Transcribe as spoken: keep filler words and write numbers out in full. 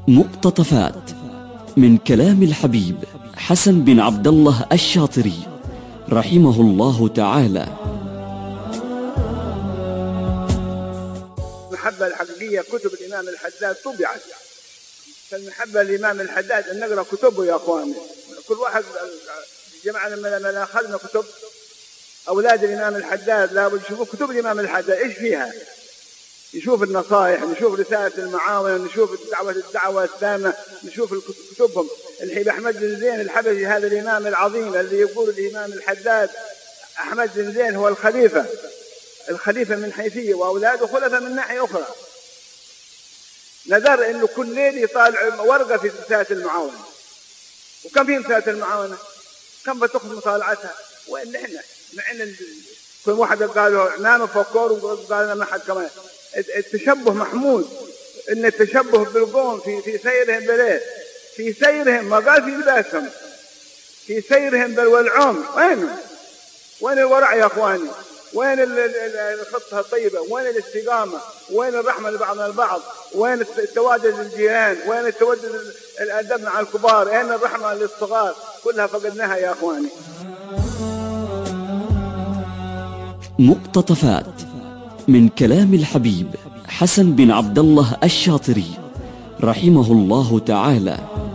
مقتطفات من كلام الحبيب حسن بن عبد الله الشاطري رحمه الله تعالى. المحبة الحقيقية كتب الإمام الحداد طبعت. فالمحبة الإمام الحداد أن نقرأ كتبه يا أخواني. كل واحد جمعنا من أخذنا كتب أولاد الإمام الحداد لابد يشوفوا كتب الإمام الحداد إيش فيها، نشوف النصائح، نشوف رسالة المعاونة، نشوف الدعوة الدعوة السامة، نشوف كتبهم. الحبيب أحمد بن زين الحبشي هذا الإمام العظيم اللي يقول الإمام الحداد أحمد بن زين هو الخليفة الخليفة من حيثية وأولاده خلفاء من ناحية أخرى. نذر إنه كل ليل يطالع ورقة في رسالة المعاونة. وكم في رسالة المعاونة؟ كم بتأخذ مطالعتها؟ وين نحن؟ مع إن كل واحد قالوا نام فكر وقال ما حد كمان. التشبه محمود، إن التشبه بالقوم في في سيرهم بليل، في سيرهم ما قال في لباسهم، في سيرهم بل والعوم. وين وين الورع يا أخواني؟ وين الخطة الطيبة؟ وين الاستقامة؟ وين الرحمة لبعضنا البعض؟ وين التوادد للجيران؟ وين التودد الأدب مع الكبار؟ وين الرحمة للصغار؟ كلها فقدناها يا أخواني. مقتطفات من كلام الحبيب حسن بن عبد الله الشاطري رحمه الله تعالى.